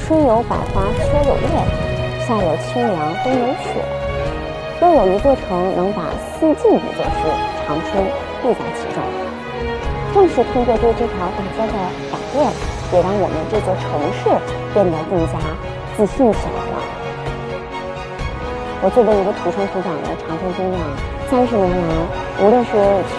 春有百花，秋有月，夏有清凉，冬有雪。若有一座城能把四季比作是长春，必在其中。正是通过对这条大街的改变，也让我们这座城市变得更加自信起来了。我作为一个土生土长的长春姑娘，30年来，无论是